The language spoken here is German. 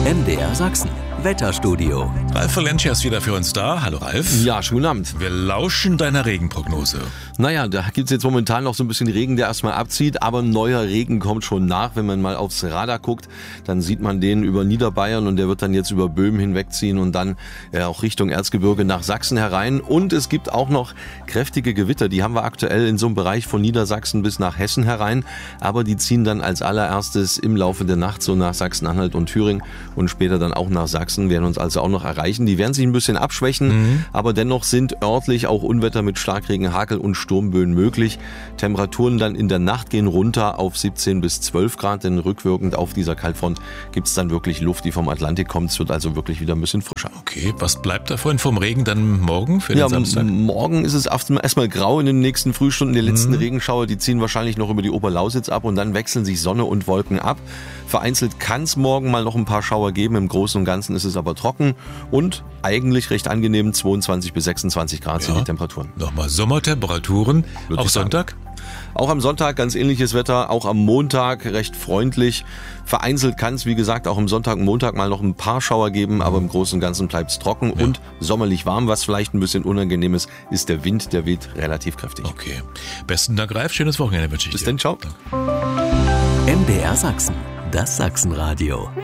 MDR Sachsen. Wetterstudio. Ralf Valencia ist wieder für uns da. Hallo Ralf. Ja, schönen Abend. Wir lauschen deiner Regenprognose. Naja, da gibt es jetzt momentan noch so ein bisschen Regen, der erstmal abzieht, aber neuer Regen kommt schon nach. Wenn man mal aufs Radar guckt, dann sieht man den über Niederbayern und der wird dann jetzt über Böhmen hinwegziehen und dann auch Richtung Erzgebirge nach Sachsen herein. Und es gibt auch noch kräftige Gewitter, die haben wir aktuell in so einem Bereich von Niedersachsen bis nach Hessen herein, aber die ziehen dann als allererstes im Laufe der Nacht so nach Sachsen-Anhalt und Thüringen und später dann auch nach Sachsen, werden uns also auch noch erreichen. Die werden sich ein bisschen abschwächen, aber dennoch sind örtlich auch Unwetter mit Starkregen, Hagel und Sturmböen möglich. Temperaturen dann in der Nacht gehen runter auf 17 bis 12 Grad, denn rückwirkend auf dieser Kaltfront gibt es dann wirklich Luft, die vom Atlantik kommt. Es wird also wirklich wieder ein bisschen frischer. Okay, was bleibt davon vom Regen dann morgen für den Samstag? Morgen ist es erstmal grau in den nächsten Frühstunden. Die letzten Regenschauer, die ziehen wahrscheinlich noch über die Oberlausitz ab und dann wechseln sich Sonne und Wolken ab. Vereinzelt kann es morgen mal noch ein paar Schauer geben. Im Großen und Ganzen ist es aber trocken und eigentlich recht angenehm. 22 bis 26 Grad sind die Temperaturen. Nochmal Sommertemperaturen. Auch Sonntag? Auch am Sonntag ganz ähnliches Wetter, auch am Montag recht freundlich. Vereinzelt kann es, wie gesagt, auch am Sonntag und Montag mal noch ein paar Schauer geben, aber im Großen und Ganzen bleibt es trocken und sommerlich warm. Was vielleicht ein bisschen unangenehm ist, ist der Wind, der weht relativ kräftig. Okay, besten Dank, Ralf. Schönes Wochenende wünsche ich dir. Bis dann, ciao. MDR Sachsen. Das Sachsenradio.